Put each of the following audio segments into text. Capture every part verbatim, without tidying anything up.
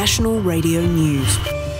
National Radio News.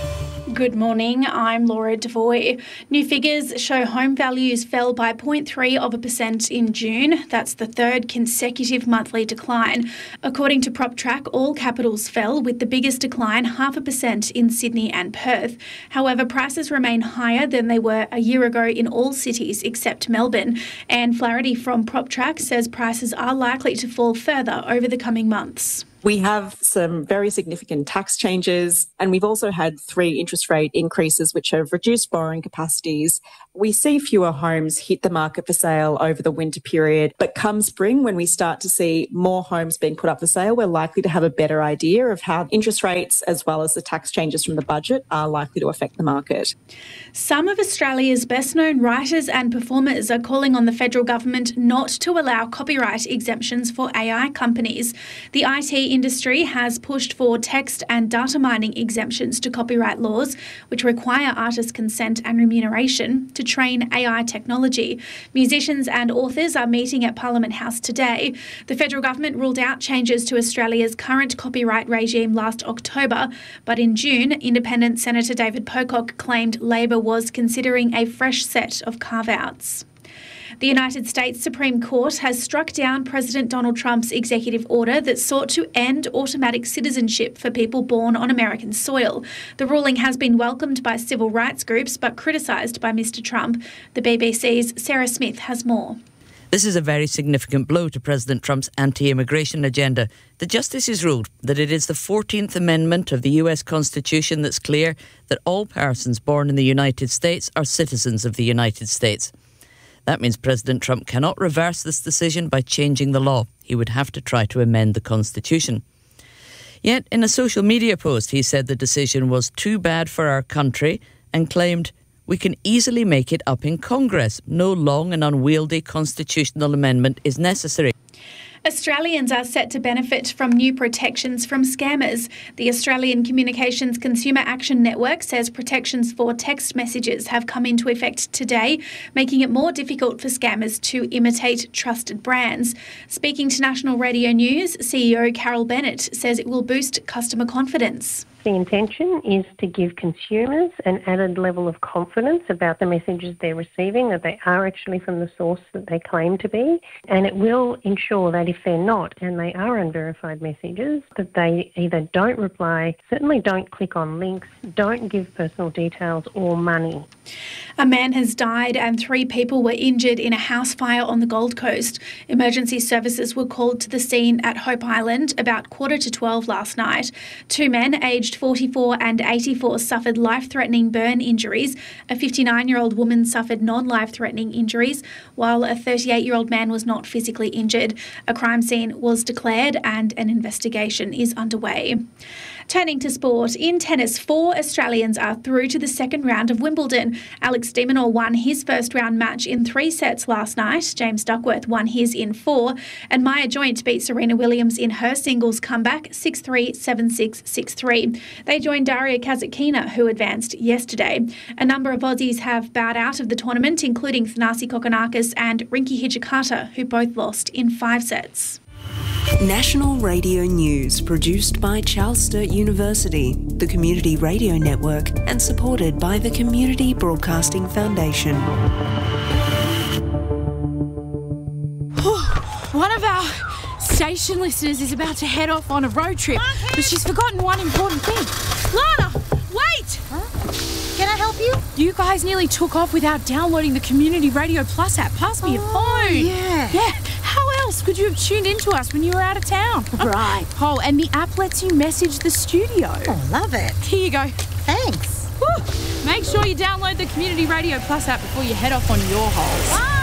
Good morning, I'm Laura Devoy. New figures show home values fell by zero point three of a percent in June. That's the third consecutive monthly decline. According to PropTrack, all capitals fell, with the biggest decline half a percent in Sydney and Perth. However, prices remain higher than they were a year ago in all cities except Melbourne. Anne Flaherty from PropTrack says prices are likely to fall further over the coming months. We have some very significant tax changes, and we've also had three interest rate increases which have reduced borrowing capacities. We see fewer homes hit the market for sale over the winter period, but come spring, when we start to see more homes being put up for sale, we're likely to have a better idea of how interest rates as well as the tax changes from the budget are likely to affect the market. Some of Australia's best-known writers and performers are calling on the federal government not to allow copyright exemptions for A I companies. The I T industry has pushed for text and data mining exemptions to copyright laws, which require artist consent and remuneration to train A I technology. Musicians and authors are meeting at Parliament House today. The federal government ruled out changes to Australia's current copyright regime last October, but in June, Independent Senator David Pocock claimed Labor was considering a fresh set of carve-outs. The United States Supreme Court has struck down President Donald Trump's executive order that sought to end automatic citizenship for people born on American soil. The ruling has been welcomed by civil rights groups but criticised by Mister Trump. The B B C's Sarah Smith has more. This is a very significant blow to President Trump's anti-immigration agenda. The justices ruled that it is the fourteenth Amendment of the U S Constitution that's clear that all persons born in the United States are citizens of the United States. That means President Trump cannot reverse this decision by changing the law. He would have to try to amend the Constitution. Yet, in a social media post, he said the decision was too bad for our country and claimed, "We can easily make it up in Congress. No long and unwieldy constitutional amendment is necessary." Australians are set to benefit from new protections from scammers. The Australian Communications Consumer Action Network says protections for text messages have come into effect today, making it more difficult for scammers to imitate trusted brands. Speaking to National Radio News, C E O Carol Bennett says it will boost customer confidence. The intention is to give consumers an added level of confidence about the messages they're receiving, that they are actually from the source that they claim to be. And it will ensure that if they're not and they are unverified messages, that they either don't reply, certainly don't click on links, don't give personal details or money. A man has died and three people were injured in a house fire on the Gold Coast. Emergency services were called to the scene at Hope Island about quarter to twelve last night. Two men aged forty-four and eighty-four suffered life-threatening burn injuries. A fifty-nine-year-old woman suffered non-life-threatening injuries, while a thirty-eight-year-old man was not physically injured. A crime scene was declared and an investigation is underway. Turning to sport, in tennis, four Australians are through to the second round of Wimbledon. Alex de Minaur won his first round match in three sets last night. James Duckworth won his in four. And Maya Joint beat Serena Williams in her singles comeback six three, seven six, six three. They joined Daria Kasatkina, who advanced yesterday. A number of Aussies have bowed out of the tournament, including Thanasi Kokkinakis and Rinky Hijikata, who both lost in five sets. National Radio News, produced by Charles Sturt University, the Community Radio Network, and supported by the Community Broadcasting Foundation. One of our station listeners is about to head off on a road trip, but she's forgotten one important thing. Lana, wait! Huh? Can I help you? You guys nearly took off without downloading the Community Radio Plus app. Pass me your Oh, phone. yeah. Yeah. How else could you have tuned into us when you were out of town? Right. Oh, and the app lets you message the studio. Oh, love it. Here you go. Thanks. Woo. Make sure you download the Community Radio Plus app before you head off on your holes. Bye.